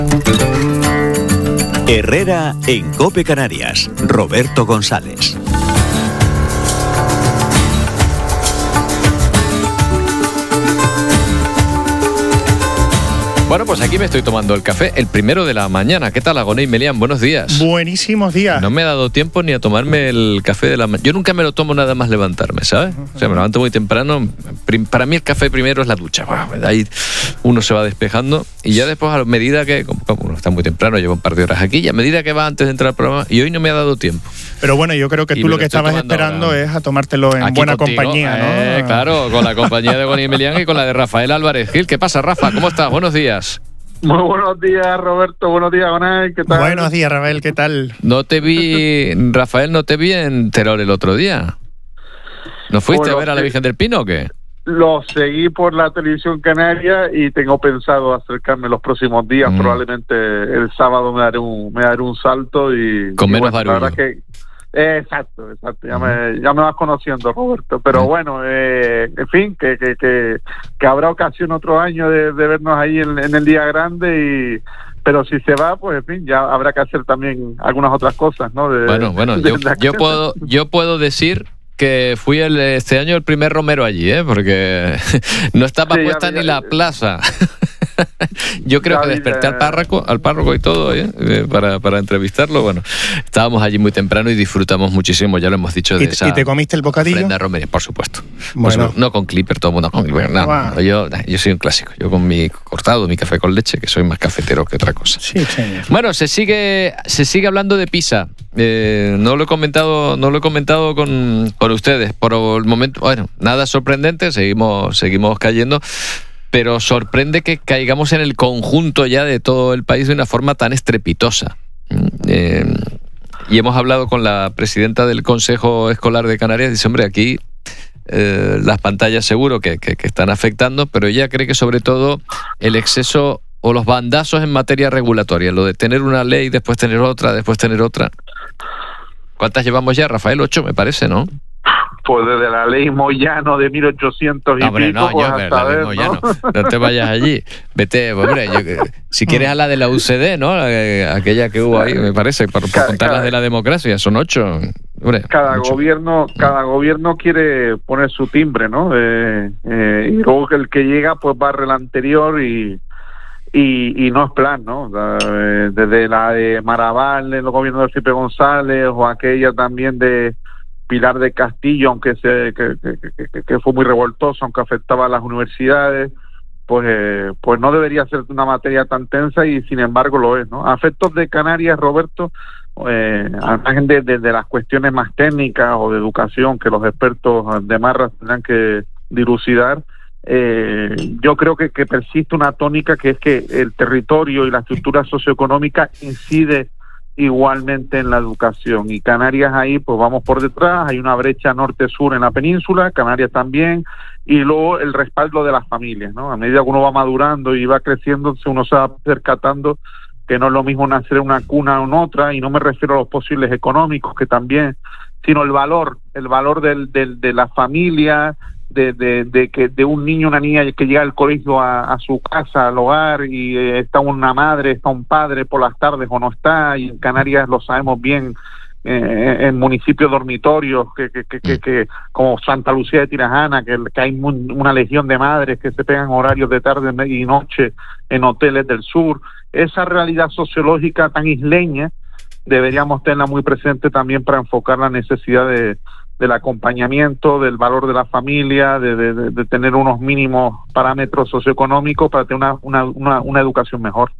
Herrera en COPE Canarias. Roberto González. Bueno, pues aquí me estoy tomando el café, el primero de la mañana. ¿Qué tal, Agoné y Melián? Buenos días. Buenísimos días. No me ha dado tiempo ni a tomarme el café de la mañana. Yo nunca me lo tomo nada más levantarme, ¿sabes? O sea, me levanto muy temprano. Para mí el café primero es la ducha. Bueno, ahí uno se va despejando y ya después, a medida que... Como uno está muy temprano, llevo un par de horas aquí, y a medida que va antes de entrar al programa, y hoy no me ha dado tiempo. Pero bueno, yo creo que tú lo que estabas esperando ahora es a tomártelo en aquí buena contigo, compañía, ¿no? Claro, con la compañía de Agoné y Melián y con la de Rafael Álvarez Gil. ¿Qué pasa, Rafa? ¿Cómo estás? Buenos días. Muy buenos días, Roberto. Buenos días, Agoné. ¿Qué tal? Buenos días, Rafael. ¿Qué tal? Rafael, no te vi en Terol el otro día. ¿No fuiste a ver a la Virgen del Pino o qué? Lo seguí por la televisión canaria y tengo pensado acercarme los próximos días. Probablemente el sábado me daré un salto y... Con menos barullo. La verdad que... Exacto. Ya me vas conociendo, Roberto. Pero bueno, en fin, que habrá ocasión otro año de vernos ahí en el día grande pero si se va, pues en fin, ya habrá que hacer también algunas otras cosas, ¿no? Yo puedo decir que fui este año el primer romero allí, porque no estaba puesta ni la plaza. Yo creo que desperté al párroco y todo, para entrevistarlo. Bueno, estábamos allí muy temprano y disfrutamos muchísimo, ya lo hemos dicho. ¿Y te comiste el bocadillo? Ofrenda romería, por supuesto. Bueno. Pues no con Clipper, todo el mundo con Clipper. No, yo soy un clásico. Yo con mi cortado, mi café con leche, que soy más cafetero que otra cosa. Sí, señor. Bueno, se sigue hablando de Pisa. No lo he comentado con ustedes. Por el momento, bueno, nada sorprendente, seguimos cayendo. Pero sorprende que caigamos en el conjunto ya de todo el país de una forma tan estrepitosa. Y hemos hablado con la presidenta del Consejo Escolar de Canarias. Dice, hombre, aquí las pantallas seguro que están afectando, pero ella cree que sobre todo el exceso o los bandazos en materia regulatoria, lo de tener una ley, después tener otra. ¿Cuántas llevamos ya, Rafael? 8, me parece, ¿no? Pues desde la ley Moyano de 1800 y hombre, pico, no, pues yo, hasta ver, Moyano, no te vayas allí. Vete, hombre, si quieres a la de la UCD, ¿no? Aquella que hubo ahí, me parece, por contar las de la democracia, son 8. Hombre, cada gobierno quiere poner su timbre, ¿no? Y luego que el que llega pues barre el anterior y no es plan, ¿no? Desde la de Maraval, en los gobiernos de Felipe González, o aquella también de Pilar de Castillo, aunque que fue muy revoltoso, aunque afectaba a las universidades, pues no debería ser una materia tan tensa y sin embargo lo es, ¿no? A efectos de Canarias, Roberto, al margen de las cuestiones más técnicas o de educación que los expertos de Marras tendrán que dilucidar, yo creo que persiste una tónica que es que el territorio y la estructura socioeconómica incide igualmente en la educación, y Canarias ahí pues vamos por detrás. Hay una brecha norte-sur en la península, Canarias también, y luego el respaldo de las familias, ¿no? A medida que uno va madurando y va creciendo, uno se va percatando que no es lo mismo nacer en una cuna o en otra, y no me refiero a los posibles económicos, que también, sino el valor de la familia, de un niño, una niña que llega al colegio a su casa, al hogar, y está una madre, está un padre por las tardes o no está, y en Canarias lo sabemos bien, en municipios dormitorios que como Santa Lucía de Tirajana, que hay una legión de madres que se pegan horarios de tarde y noche en hoteles del sur. Esa realidad sociológica tan isleña deberíamos tenerla muy presente también para enfocar la necesidad del acompañamiento, del valor de la familia, de tener unos mínimos parámetros socioeconómicos para tener una educación mejor.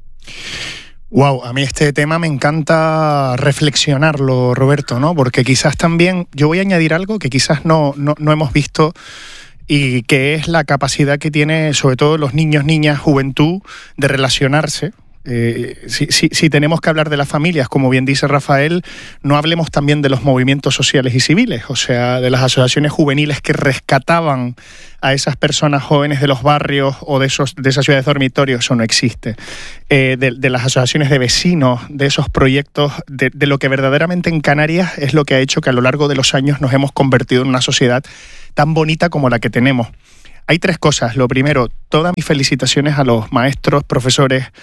Wow, a mí este tema me encanta reflexionarlo, Roberto, ¿no? Porque quizás también, yo voy a añadir algo que quizás no hemos visto, y que es la capacidad que tiene sobre todo los niños, niñas, juventud de relacionarse. Si tenemos que hablar de las familias, como bien dice Rafael, no hablemos también de los movimientos sociales y civiles, o sea, de las asociaciones juveniles que rescataban a esas personas jóvenes de los barrios o de esas ciudades dormitorios. Eso no existe. De las asociaciones de vecinos, de esos proyectos, de lo que verdaderamente en Canarias es lo que ha hecho que a lo largo de los años nos hemos convertido en una sociedad tan bonita como la que tenemos. Hay 3 cosas. Lo primero, todas mis felicitaciones a los maestros, profesores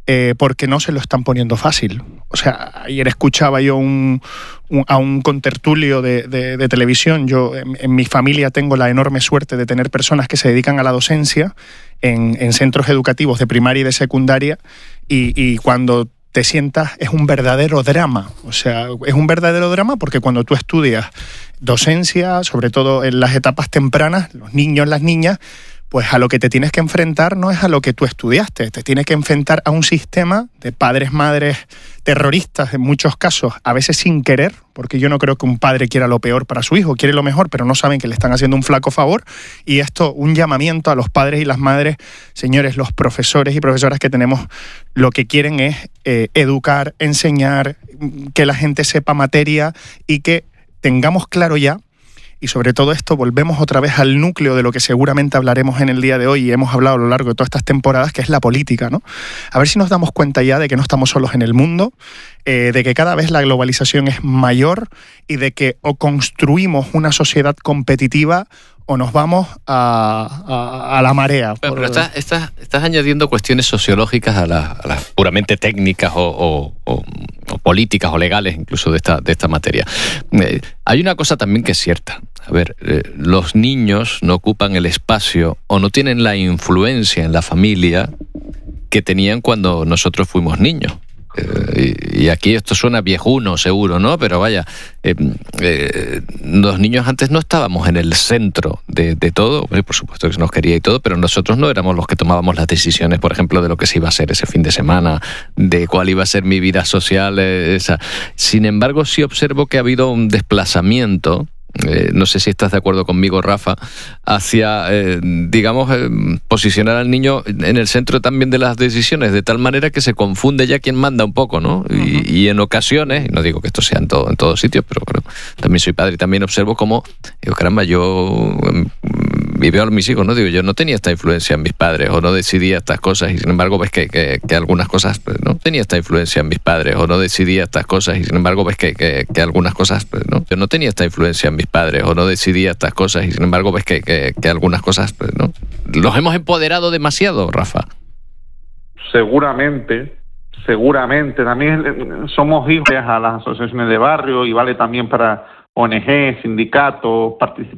porque no se lo están poniendo fácil. O sea, ayer escuchaba yo a un contertulio de televisión. Yo en mi familia tengo la enorme suerte de tener personas que se dedican a la docencia en centros educativos de primaria y de secundaria, y cuando te sientas es un verdadero drama. O sea, es un verdadero drama porque cuando tú estudias docencia, sobre todo en las etapas tempranas, los niños, las niñas, pues a lo que te tienes que enfrentar no es a lo que tú estudiaste, te tienes que enfrentar a un sistema de padres, madres terroristas en muchos casos, a veces sin querer, porque yo no creo que un padre quiera lo peor para su hijo, quiere lo mejor, pero no saben que le están haciendo un flaco favor. Y esto, un llamamiento a los padres y las madres, señores, los profesores y profesoras que tenemos, lo que quieren es educar, enseñar, que la gente sepa materia y que tengamos claro ya. Y sobre todo esto volvemos otra vez al núcleo de lo que seguramente hablaremos en el día de hoy y hemos hablado a lo largo de todas estas temporadas, que es la política, ¿no? A ver si nos damos cuenta ya de que no estamos solos en el mundo, de que cada vez la globalización es mayor y de que o construimos una sociedad competitiva o nos vamos a la marea. Pero estás añadiendo cuestiones sociológicas a las puramente técnicas o políticas o legales incluso de esta materia. Hay una cosa también que es cierta. A ver, los niños no ocupan el espacio o no tienen la influencia en la familia que tenían cuando nosotros fuimos niños. Y aquí esto suena viejuno seguro, ¿no? Pero vaya, los niños antes no estábamos en el centro de todo. Por supuesto que se nos quería y todo, pero nosotros no éramos los que tomábamos las decisiones, por ejemplo, de lo que se iba a hacer ese fin de semana, de cuál iba a ser mi vida social. Sin embargo, sí observo que ha habido un desplazamiento, no sé si estás de acuerdo conmigo, Rafa, hacia, posicionar al niño en el centro también de las decisiones, de tal manera que se confunde ya quién manda un poco, ¿no? Y en ocasiones, no digo que esto sea en todos sitios, pero también soy padre y también observo cómo, caramba, yo veo a mis hijos, ¿no? Digo, yo no tenía esta influencia en mis padres, o no decidía estas cosas, y sin embargo ves que algunas cosas, no tenía esta influencia en mis padres, o no decidía estas cosas, y sin embargo ves que algunas cosas, no, yo no tenía esta influencia en mis padres, o no decidía estas cosas, y sin embargo ves que algunas cosas, no. ¿Los hemos empoderado demasiado, Rafa? Seguramente. También somos hijos a las asociaciones de barrio y vale también para ONG, sindicatos, participación